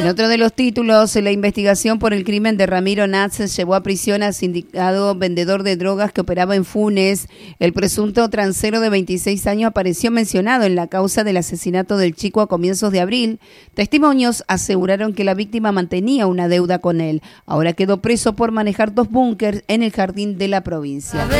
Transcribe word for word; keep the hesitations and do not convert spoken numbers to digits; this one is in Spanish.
En otro de los títulos, la investigación por el crimen de Ramiro Nats llevó a prisión al sindicado vendedor de drogas que operaba en Funes. El presunto transero de veintiséis años apareció mencionado en la causa del asesinato del chico a comienzos de abril. Testimonios aseguraron que la víctima mantenía una deuda con él. Ahora quedó preso por manejar dos búnkers en el jardín de la provincia.